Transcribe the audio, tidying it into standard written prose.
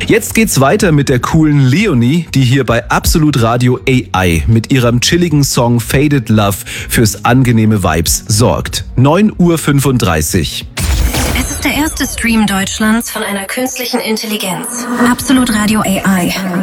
Jetzt geht's weiter mit der coolen Leonie, die hier bei Absolut Radio AI mit ihrem chilligen Song Faded Love fürs angenehme Vibes sorgt. 9:35 Uhr. Es ist der erste Stream Deutschlands von einer künstlichen Intelligenz. Absolut Radio AI.